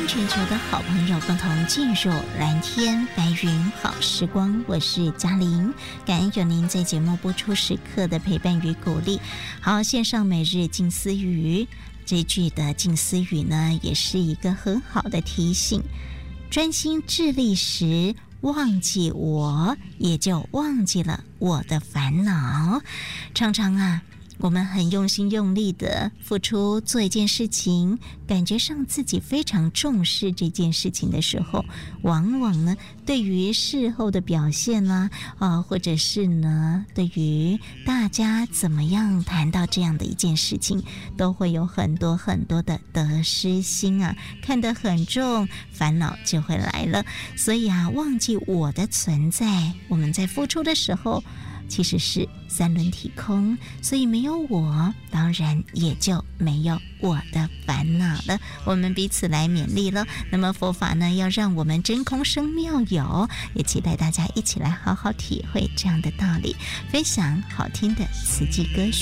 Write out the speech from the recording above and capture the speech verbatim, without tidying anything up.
全球的好朋友共同进入蓝天白云好时光，我是嘉玲，感恩有您在节目播出时刻的陪伴与鼓励。好，线上每日静思语，这句的静思语呢，也是一个很好的提醒，专心致力时忘记我，也就忘记了我的烦恼。常常啊，我们很用心用力的付出做一件事情，感觉上自己非常重视这件事情的时候，往往呢对于事后的表现啦、啊，呃，或者是呢对于大家怎么样谈到这样的一件事情，都会有很多很多的得失心啊，看得很重，烦恼就会来了。所以啊，忘记我的存在，我们在付出的时候其实是三轮体空，所以没有我，当然也就没有我的烦恼了。我们彼此来勉励了。那么佛法呢，要让我们真空生妙有，也期待大家一起来好好体会这样的道理，分享好听的慈济歌曲。